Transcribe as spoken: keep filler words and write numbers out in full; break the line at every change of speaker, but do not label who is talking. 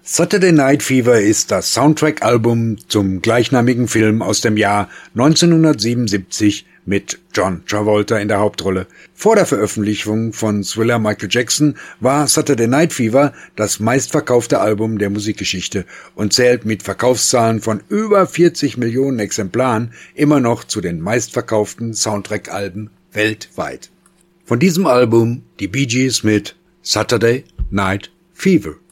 Saturday Night Fever ist das Soundtrack-Album zum gleichnamigen Film aus dem Jahr neunzehnhundertsiebenundsiebzig mit John Travolta in der Hauptrolle. Vor der Veröffentlichung von Thriller Michael Jackson war Saturday Night Fever das meistverkaufte Album der Musikgeschichte und zählt mit Verkaufszahlen von über vierzig Millionen Exemplaren immer noch zu den meistverkauften Soundtrack-Alben weltweit. Von diesem Album die Bee Gees mit Saturday Night Fever.